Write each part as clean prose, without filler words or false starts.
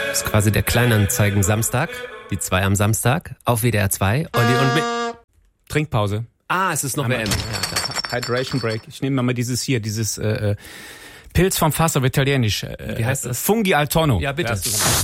Das ist quasi der Kleinanzeigen Samstag. Die 2 am Samstag auf WDR 2. Olli und Trinkpause. es ist noch WM. Ja, Hydration Break. Ich nehme mal dieses Pilz vom Fass auf Italienisch. Wie heißt das? Fungi al tonno. Ja, bitte.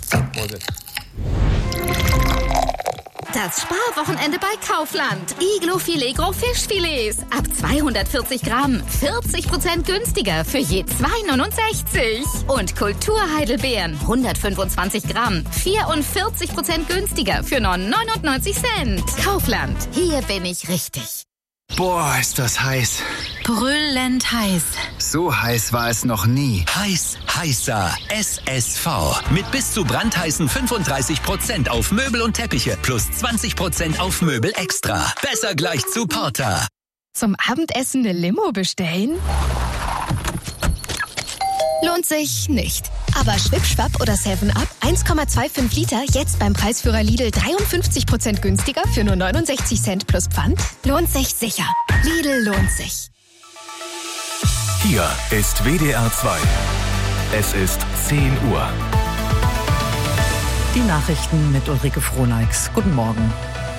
Das Sparwochenende bei Kaufland. Iglo Filet Gros Fischfilets. Ab 240 Gramm. 40% günstiger für je 2,69. Und Kulturheidelbeeren. 125 Gramm. 44% günstiger für 99 Cent. Kaufland. Hier bin ich richtig. Boah, ist das heiß. Brüllend heiß. So heiß war es noch nie. Heiß, heißer. SSV. Mit bis zu brandheißen 35% auf Möbel und Teppiche plus 20% auf Möbel extra. Besser gleich zu Porter. Zum Abendessen eine Limo bestellen? Lohnt sich nicht. Aber Schwipp-Schwapp oder 7-Up 1,25 Liter jetzt beim Preisführer Lidl 53% günstiger für nur 69 Cent plus Pfand? Lohnt sich sicher. Lidl lohnt sich. Hier ist WDR 2. Es ist 10 Uhr. Die Nachrichten mit Ulrike Frohneichs. Guten Morgen.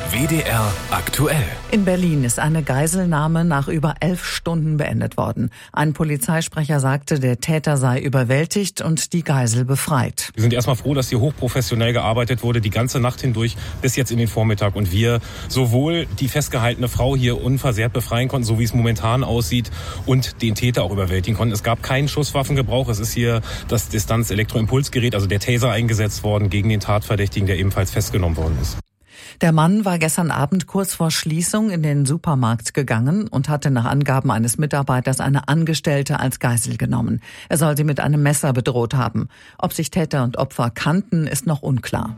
WDR aktuell. In Berlin ist eine Geiselnahme nach über 11 Stunden beendet worden. Ein Polizeisprecher sagte, der Täter sei überwältigt und die Geisel befreit. Wir sind erstmal froh, dass hier hochprofessionell gearbeitet wurde, die ganze Nacht hindurch bis jetzt in den Vormittag. Und wir sowohl die festgehaltene Frau hier unversehrt befreien konnten, so wie es momentan aussieht, und den Täter auch überwältigen konnten. Es gab keinen Schusswaffengebrauch. Es ist hier das Distanz-Elektroimpulsgerät, also der Taser, eingesetzt worden gegen den Tatverdächtigen, der ebenfalls festgenommen worden ist. Der Mann war gestern Abend kurz vor Schließung in den Supermarkt gegangen und hatte nach Angaben eines Mitarbeiters eine Angestellte als Geisel genommen. Er soll sie mit einem Messer bedroht haben. Ob sich Täter und Opfer kannten, ist noch unklar.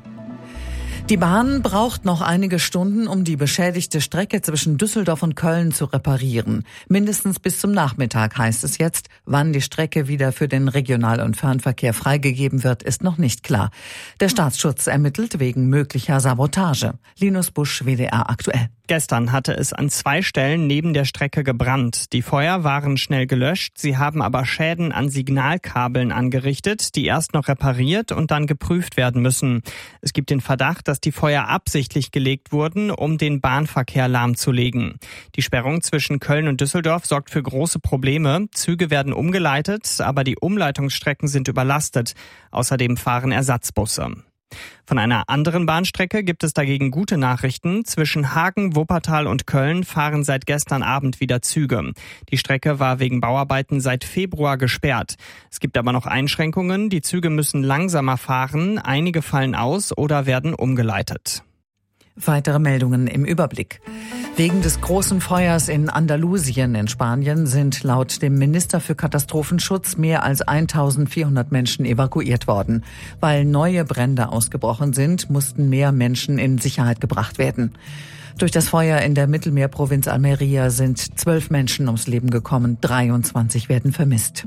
Die Bahn braucht noch einige Stunden, um die beschädigte Strecke zwischen Düsseldorf und Köln zu reparieren. Mindestens bis zum Nachmittag heißt es jetzt. Wann die Strecke wieder für den Regional- und Fernverkehr freigegeben wird, ist noch nicht klar. Der Staatsschutz ermittelt wegen möglicher Sabotage. Linus Busch, WDR aktuell. Gestern hatte es an 2 Stellen neben der Strecke gebrannt. Die Feuer waren schnell gelöscht, sie haben aber Schäden an Signalkabeln angerichtet, die erst noch repariert und dann geprüft werden müssen. Es gibt den Verdacht, dass die Feuer absichtlich gelegt wurden, um den Bahnverkehr lahmzulegen. Die Sperrung zwischen Köln und Düsseldorf sorgt für große Probleme. Züge werden umgeleitet, aber die Umleitungsstrecken sind überlastet. Außerdem fahren Ersatzbusse. Von einer anderen Bahnstrecke gibt es dagegen gute Nachrichten. Zwischen Hagen, Wuppertal und Köln fahren seit gestern Abend wieder Züge. Die Strecke war wegen Bauarbeiten seit Februar gesperrt. Es gibt aber noch Einschränkungen. Die Züge müssen langsamer fahren. Einige fallen aus oder werden umgeleitet. Weitere Meldungen im Überblick. Wegen des großen Feuers in Andalusien in Spanien sind laut dem Minister für Katastrophenschutz mehr als 1400 Menschen evakuiert worden. Weil neue Brände ausgebrochen sind, mussten mehr Menschen in Sicherheit gebracht werden. Durch das Feuer in der Mittelmeerprovinz Almería sind 12 Menschen ums Leben gekommen, 23 werden vermisst.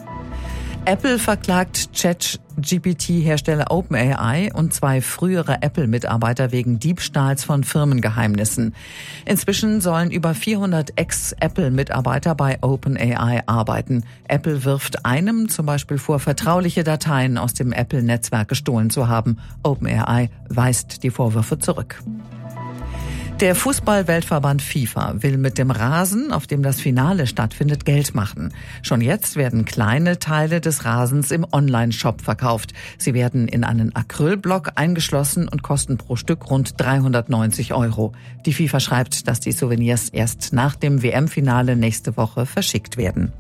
Apple verklagt ChatGPT-Hersteller OpenAI und 2 frühere Apple-Mitarbeiter wegen Diebstahls von Firmengeheimnissen. Inzwischen sollen über 400 Ex-Apple-Mitarbeiter bei OpenAI arbeiten. Apple wirft einem zum Beispiel vor, vertrauliche Dateien aus dem Apple-Netzwerk gestohlen zu haben. OpenAI weist die Vorwürfe zurück. Der Fußball-Weltverband FIFA will mit dem Rasen, auf dem das Finale stattfindet, Geld machen. Schon jetzt werden kleine Teile des Rasens im Online-Shop verkauft. Sie werden in einen Acrylblock eingeschlossen und kosten pro Stück rund 390 €. Die FIFA schreibt, dass die Souvenirs erst nach dem WM-Finale nächste Woche verschickt werden.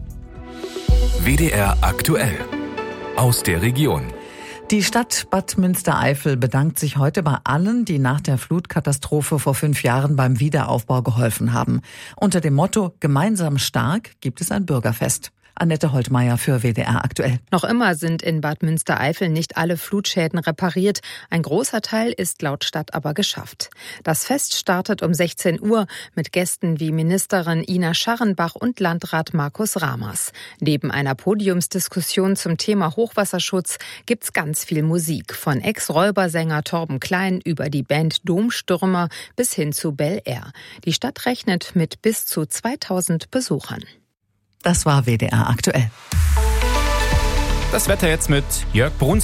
WDR aktuell. Aus der Region. Die Stadt Bad Münstereifel bedankt sich heute bei allen, die nach der Flutkatastrophe vor 5 Jahren beim Wiederaufbau geholfen haben. Unter dem Motto "Gemeinsam stark" gibt es ein Bürgerfest. Annette Holtmeier für WDR aktuell. Noch immer sind in Bad Münstereifel nicht alle Flutschäden repariert. Ein großer Teil ist laut Stadt aber geschafft. Das Fest startet um 16 Uhr mit Gästen wie Ministerin Ina Scharrenbach und Landrat Markus Ramers. Neben einer Podiumsdiskussion zum Thema Hochwasserschutz gibt's ganz viel Musik. Von Ex-Räubersänger Torben Klein über die Band Domstürmer bis hin zu Bel Air. Die Stadt rechnet mit bis zu 2000 Besuchern. Das war WDR aktuell. Das Wetter jetzt mit Jörg Brunsmann.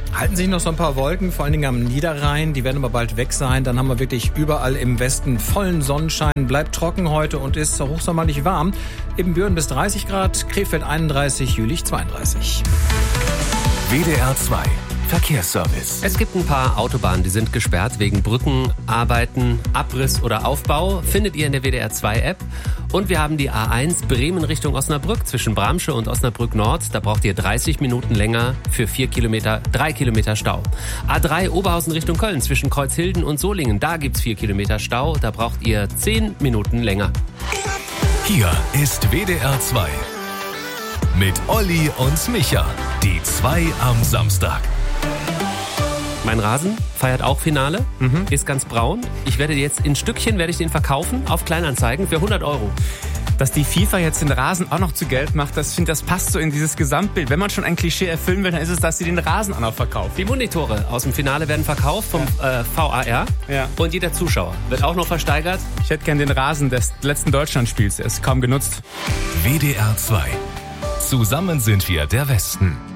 Halten sich noch so ein paar Wolken, vor allen Dingen am Niederrhein. Die werden aber bald weg sein. Dann haben wir wirklich überall im Westen vollen Sonnenschein. Bleibt trocken heute und ist hochsommerlich warm. Ibbenbüren bis 30 Grad, Krefeld 31, Jülich 32. WDR 2 Verkehrsservice. Es gibt ein paar Autobahnen, die sind gesperrt wegen Brückenarbeiten, Abriss oder Aufbau. Findet ihr in der WDR 2 App. Und wir haben die A1 Bremen Richtung Osnabrück zwischen Bramsche und Osnabrück Nord. Da braucht ihr 30 Minuten länger für 3 Kilometer Stau. A3 Oberhausen Richtung Köln zwischen Kreuzhilden und Solingen. Da gibt's 4 Kilometer Stau. Da braucht ihr 10 Minuten länger. Hier ist WDR 2 mit Olli und Micha. Die 2 am Samstag. Mein Rasen feiert auch Finale, ist ganz braun. Ich werde jetzt in Stückchen den verkaufen auf Kleinanzeigen für 100 Euro. Dass die FIFA jetzt den Rasen auch noch zu Geld macht, das passt so in dieses Gesamtbild. Wenn man schon ein Klischee erfüllen will, dann ist es, dass sie den Rasen auch noch verkaufen. Die Monitore aus dem Finale werden verkauft vom VAR und jeder Zuschauer wird auch noch versteigert. Ich hätte gern den Rasen des letzten Deutschlandspiels, der ist kaum genutzt. WDR 2. Zusammen sind wir der Westen.